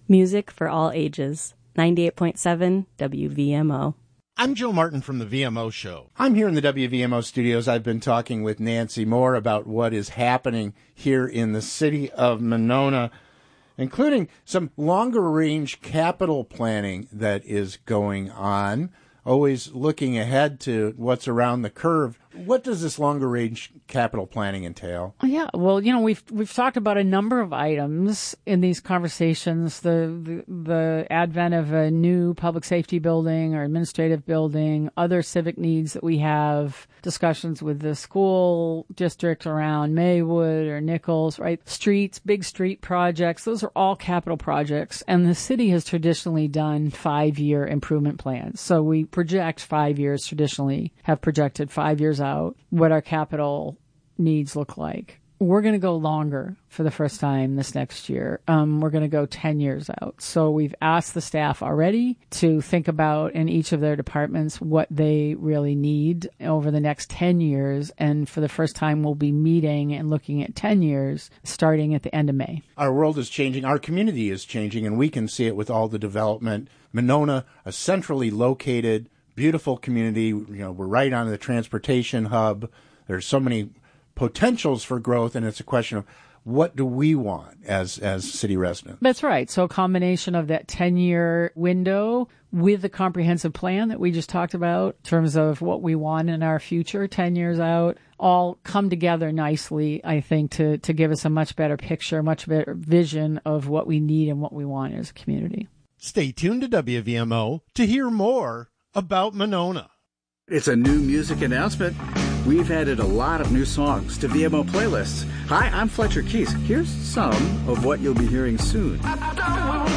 Music for all ages. 98.7 WVMO. I'm Joe Martin from the VMO Show. I'm here in the WVMO studios. I've been talking with Nancy Moore about what is happening here in the city of Monona, including some longer-range capital planning that is going on, always looking ahead to what's around the curve. What does this longer-range capital planning entail? Yeah, well, we've talked about a number of items in these conversations. The advent of a new public safety building or administrative building, other civic needs that we have, discussions with the school district around Maywood or Nichols, right? Streets, big street projects, those are all capital projects. And the city has traditionally done 5-year improvement plans. So we project 5 years traditionally, have projected 5 years out what our capital needs look like. We're going to go longer for the first time this next year. We're going to go 10 years out. So we've asked the staff already to think about in each of their departments what they really need over the next 10 years. And for the first time, we'll be meeting and looking at 10 years starting at the end of May. Our world is changing. Our community is changing, and we can see it with all the development. Monona, a centrally located, beautiful community. We're right on the transportation hub. There's so many potentials for growth, and it's a question of what do we want as city residents? That's right. So a combination of that 10-year window with the comprehensive plan that we just talked about in terms of what we want in our future 10 years out, all come together nicely, I think, to give us a much better picture, much better vision of what we need and what we want as a community. Stay tuned to WVMO to hear more about Monona. It's a new music announcement. We've added a lot of new songs to VMO playlists. Hi, I'm Fletcher Keys. Here's some of what you'll be hearing soon.